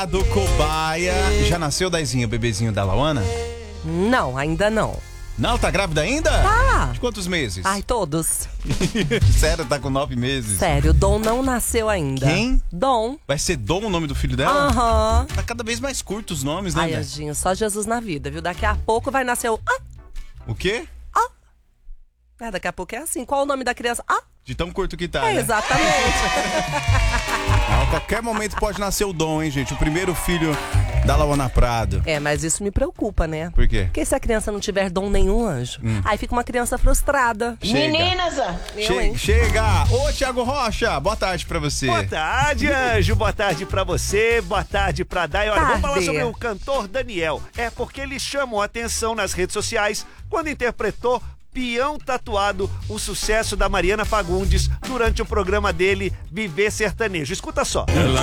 Do Cobaia. Já nasceu Daizinho, o bebezinho da Lauana? Não, ainda não. Não, tá grávida ainda? Tá. De quantos meses? Ai, todos. Sério, tá com 9 meses? Sério, Dom não nasceu ainda. Quem? Dom. Vai ser Dom o nome do filho dela? Aham. Tá cada vez mais curto os nomes, né? Ai, Né? Anjinho, só Jesus na vida, viu? Daqui a pouco vai nascer o... O quê? Daqui a pouco é assim. Qual o nome da criança? De tão curto que tá, né? Exatamente. A qualquer momento pode nascer o Dom, hein, gente? O primeiro filho da Lauana Prado. Mas isso me preocupa, né? Por quê? Porque se a criança não tiver dom nenhum, Anjo, aí fica uma criança frustrada. Meninas, Chega! Ô, Thiago Rocha, boa tarde pra você. Boa tarde, Anjo. Boa tarde pra você. Boa tarde pra Dai. Olha, vamos falar sobre o cantor Daniel. É porque ele chamou a atenção nas redes sociais quando interpretou Peão Tatuado, o sucesso da Mariana Fagundes, durante o programa dele Viver Sertanejo. Escuta só.